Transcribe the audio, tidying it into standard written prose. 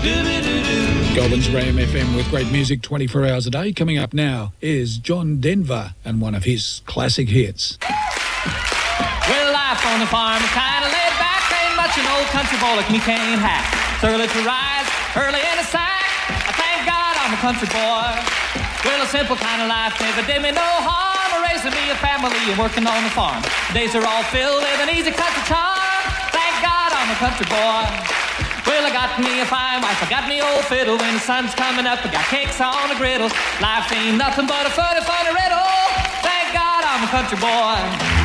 Goulburn's Ram FM with great music 24 hours a day. Coming up now is John Denver and one of his classic hits. Well, life on the farm is kind of laid back. Ain't much an old country boy like me can't hack. It's early to rise, early in the sack. I thank God I'm a country boy. Well, a simple kind of life never did me no harm. Raising me a family and working on the farm. Days are all filled with an easy country charm. Thank God I'm a country boy. Well, I got me a fine wife, I got me old fiddle. When the sun's coming up, I got cakes on the griddle. Life ain't nothing but a funny, funny riddle. Thank God I'm a country boy.